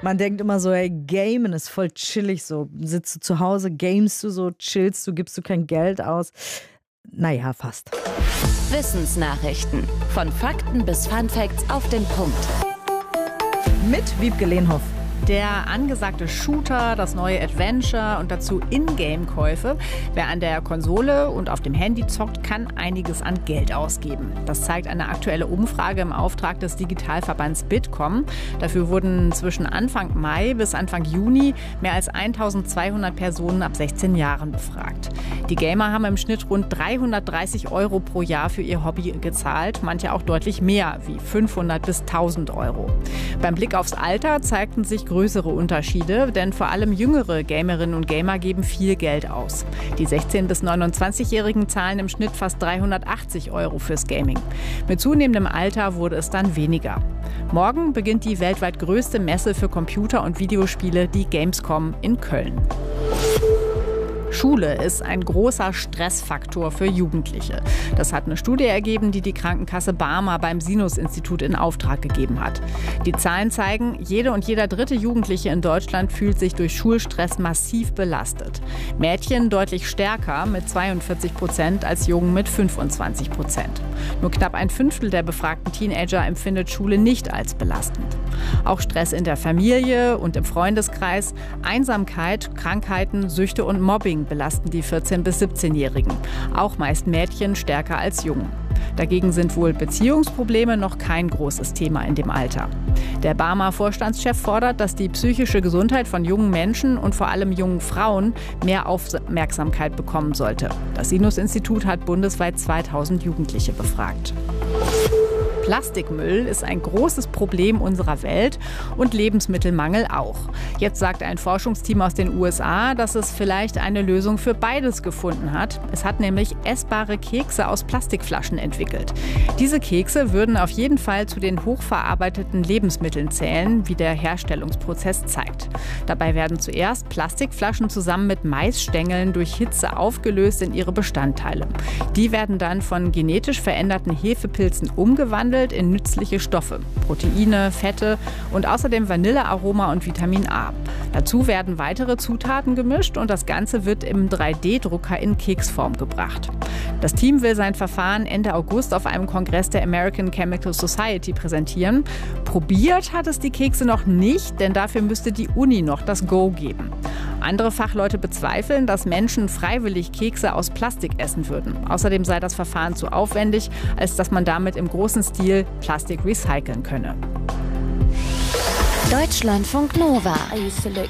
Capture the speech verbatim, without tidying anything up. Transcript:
Man denkt immer so, ey, Gamen ist voll chillig so. Sitzt du zu Hause, gamest du so, chillst du, gibst du kein Geld aus. Naja, fast. Wissensnachrichten. Von Fakten bis Funfacts auf den Punkt. Mit Wiebke Lehnhoff. Der angesagte Shooter, das neue Adventure und dazu Ingame-Käufe. Wer an der Konsole und auf dem Handy zockt, kann einiges an Geld ausgeben. Das zeigt eine aktuelle Umfrage im Auftrag des Digitalverbands Bitkom. Dafür wurden zwischen Anfang Mai bis Anfang Juni mehr als eintausendzweihundert Personen ab sechzehn Jahren befragt. Die Gamer haben im Schnitt rund dreihundertdreißig Euro pro Jahr für ihr Hobby gezahlt, manche auch deutlich mehr, wie fünfhundert bis tausend Euro. Beim Blick aufs Alter zeigten sich größere Unterschiede, denn vor allem jüngere Gamerinnen und Gamer geben viel Geld aus. Die sechzehn- bis neunundzwanzigjährigen zahlen im Schnitt fast dreihundertachtzig Euro fürs Gaming. Mit zunehmendem Alter wurde es dann weniger. Morgen beginnt die weltweit größte Messe für Computer- und Videospiele, die Gamescom in Köln. Schule ist ein großer Stressfaktor für Jugendliche. Das hat eine Studie ergeben, die die Krankenkasse Barmer beim Sinus-Institut in Auftrag gegeben hat. Die Zahlen zeigen, jede und jeder dritte Jugendliche in Deutschland fühlt sich durch Schulstress massiv belastet. Mädchen deutlich stärker mit zweiundvierzig Prozent als Jungen mit fünfundzwanzig Prozent. Nur knapp ein Fünftel der befragten Teenager empfindet Schule nicht als belastend. Auch Stress in der Familie und im Freundeskreis, Einsamkeit, Krankheiten, Süchte und Mobbing belasten die vierzehn- bis siebzehnjährigen. Auch meist Mädchen stärker als Jungen. Dagegen sind wohl Beziehungsprobleme noch kein großes Thema in dem Alter. Der Barmer Vorstandschef fordert, dass die psychische Gesundheit von jungen Menschen und vor allem jungen Frauen mehr Aufmerksamkeit bekommen sollte. Das Sinus-Institut hat bundesweit zweitausend Jugendliche befragt. Plastikmüll ist ein großes Problem unserer Welt und Lebensmittelmangel auch. Jetzt sagt ein Forschungsteam aus den U S A, dass es vielleicht eine Lösung für beides gefunden hat. Es hat nämlich essbare Kekse aus Plastikflaschen entwickelt. Diese Kekse würden auf jeden Fall zu den hochverarbeiteten Lebensmitteln zählen, wie der Herstellungsprozess zeigt. Dabei werden zuerst Plastikflaschen zusammen mit Maisstängeln durch Hitze aufgelöst in ihre Bestandteile. Die werden dann von genetisch veränderten Hefepilzen umgewandelt in nützliche Stoffe, Proteine, Fette und außerdem Vanillearoma und Vitamin A. Dazu werden weitere Zutaten gemischt und das Ganze wird im drei D Drucker in Keksform gebracht. Das Team will sein Verfahren Ende August auf einem Kongress der American Chemical Society präsentieren. Probiert hat es die Kekse noch nicht, denn dafür müsste die Uni noch das Go geben. Andere Fachleute bezweifeln, dass Menschen freiwillig Kekse aus Plastik essen würden. Außerdem sei das Verfahren zu aufwendig, als dass man damit im großen Stil Plastik recyceln könne. Deutschlandfunk Nova.